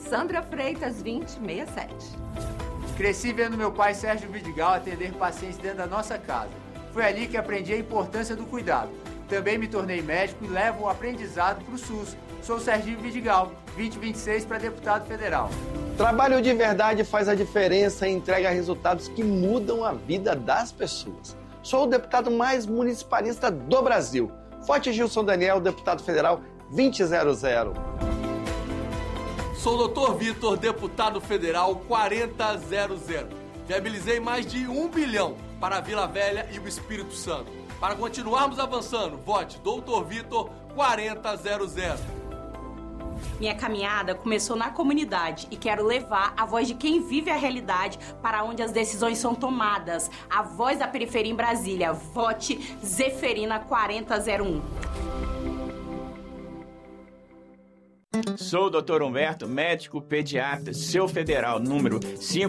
Sandra Freitas, 2067. Cresci vendo meu pai Sérgio Vidigal atender pacientes dentro da nossa casa. Foi ali que aprendi a importância do cuidado. Também me tornei médico e levo o aprendizado para o SUS. Sou Serginho Vidigal, 2026 para deputado federal. Trabalho de verdade faz a diferença e entrega resultados que mudam a vida das pessoas. Sou o deputado mais municipalista do Brasil. Forte Gilson Daniel, deputado federal 2000. Sou o Dr. Vitor, deputado federal 4000. Viabilizei mais de 1 bilhão para a Vila Velha e o Espírito Santo. Para continuarmos avançando, vote Dr. Vitor 4000. Minha caminhada começou na comunidade e quero levar a voz de quem vive a realidade para onde as decisões são tomadas. A voz da periferia em Brasília. Vote Zeferina 4001. Sou o Dr. Humberto, médico pediatra, seu federal, número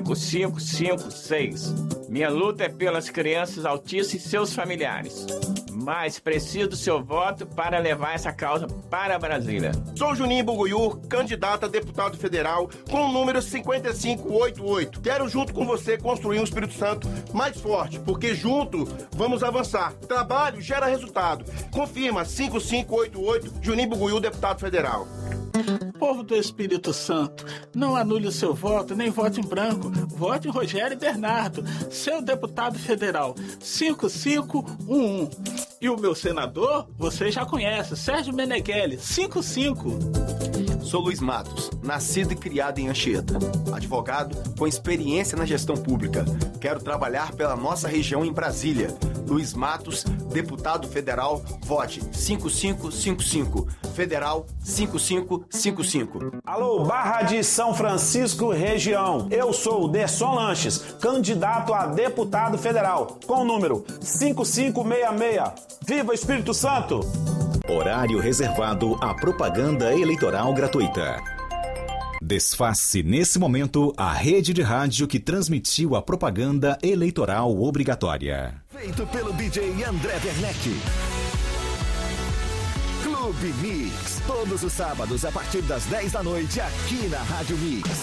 5556. Minha luta é pelas crianças autistas e seus familiares. Mas preciso do seu voto para levar essa causa para Brasília. Sou Juninho Buguiú, candidato a deputado federal com o número 5588. Quero junto com você construir um Espírito Santo mais forte, porque junto vamos avançar. Trabalho gera resultado. Confirma 5588, Juninho Buguiú, deputado federal. Povo do Espírito Santo, não anule o seu voto, nem vote em branco. Vote em Rogério Bernardo, seu deputado federal, 5511. E o meu senador, você já conhece, Sérgio Meneghelli, 55. Sou Luiz Matos, nascido e criado em Anchieta. Advogado com experiência na gestão pública. Quero trabalhar pela nossa região em Brasília. Luiz Matos, deputado federal, vote 5555. Federal 5555. Alô, Barra de São Francisco, região. Eu sou o Derson Lanches, candidato a deputado federal, com o número 5566. Viva Espírito Santo! Horário reservado à propaganda eleitoral gratuita. Desface nesse momento a rede de rádio que transmitiu a propaganda eleitoral obrigatória. Feito pelo DJ André Werneck. Clube Mix. Todos os sábados a partir das 10 da noite aqui na Rádio Mix.